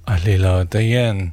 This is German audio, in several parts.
Alela Diane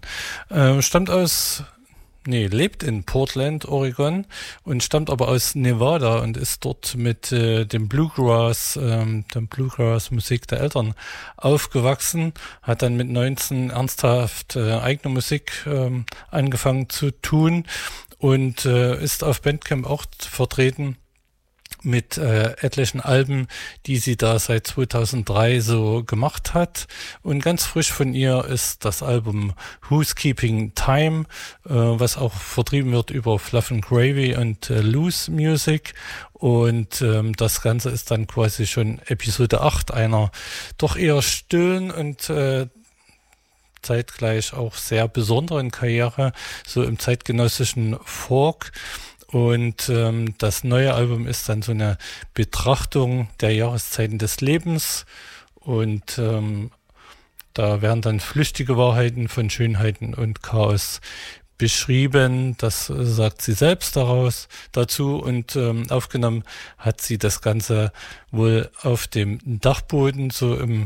lebt in Portland, Oregon und stammt aber aus Nevada und ist dort mit dem Bluegrass-Musik der Eltern aufgewachsen, hat dann mit 19 ernsthaft eigene Musik angefangen zu tun und ist auf Bandcamp auch vertreten mit etlichen Alben, die sie da seit 2003 so gemacht hat. Und ganz frisch von ihr ist das Album Who's Keeping Time, was auch vertrieben wird über Fluff and Gravy und Loose Music. Und das Ganze ist dann quasi schon Episode 8 einer doch eher stillen und zeitgleich auch sehr besonderen Karriere, so im zeitgenössischen Folk. Und das neue Album ist dann so eine Betrachtung der Jahreszeiten des Lebens und da werden dann flüchtige Wahrheiten von Schönheiten und Chaos beschrieben. Das sagt sie selbst dazu und aufgenommen hat sie das Ganze wohl auf dem Dachboden, so im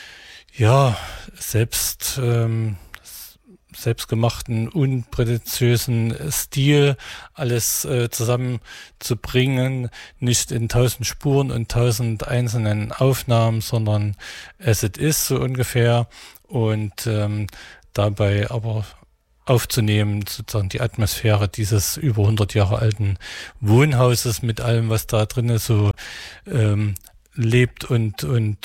selbstgemachten, unprätentiösen Stil alles zusammenzubringen, nicht in 1000 Spuren und 1000 einzelnen Aufnahmen, sondern as it is so ungefähr und dabei aber aufzunehmen, sozusagen die Atmosphäre dieses über 100 Jahre alten Wohnhauses mit allem, was da drinnen so lebt und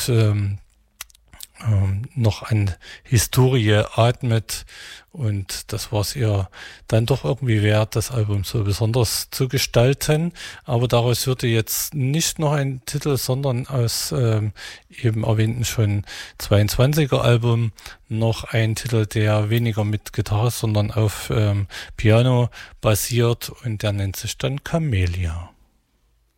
noch an Historie atmet und das war es ihr dann doch irgendwie wert, das Album so besonders zu gestalten, aber daraus würde jetzt nicht noch ein Titel, sondern aus eben erwähnten schon 22er Album noch ein Titel, der weniger mit Gitarre, sondern auf Piano basiert und der nennt sich dann Camellia.